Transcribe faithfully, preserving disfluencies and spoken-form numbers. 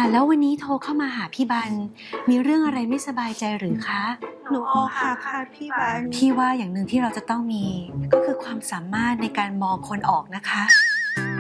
แล้ววันนี้โทรเข้ามาหาพี่บันมีเรื่องอะไรไม่สบายใจหรือคะหนูอกหักค่ะพี่บันพี่ว่าอย่างหนึ่งที่เราจะต้องมีก็คือความสามารถในการมองคนออกนะคะ